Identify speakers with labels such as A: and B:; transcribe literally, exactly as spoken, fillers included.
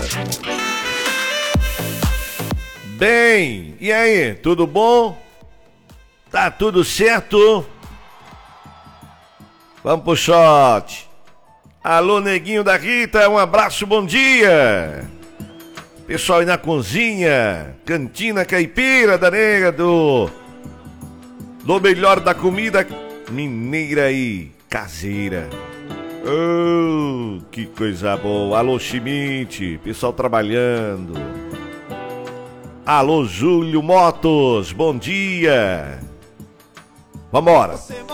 A: Bem, e aí, tudo bom? Tá tudo certo? Vamos pro shot. Alô, neguinho da Rita, um abraço, bom dia. Pessoal aí na cozinha, cantina caipira da nega do... do melhor da comida mineira e caseira. Oh, que coisa boa. Alô, Schmidt, pessoal trabalhando. Alô, Júlio Motos, bom dia. Vambora.